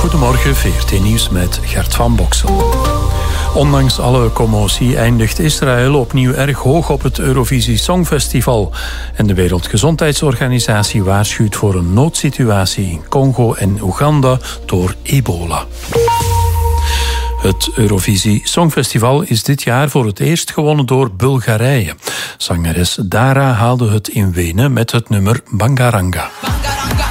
Goedemorgen, VRT Nieuws met Gert van Boksel. Ondanks alle commotie eindigt Israël opnieuw erg hoog op het Eurovisie Songfestival. En de Wereldgezondheidsorganisatie waarschuwt voor een noodsituatie in Congo en Oeganda door ebola. Het Eurovisie Songfestival is dit jaar voor het eerst gewonnen door Bulgarije. Zangeres Dara haalde het in Wenen met het nummer Bangaranga.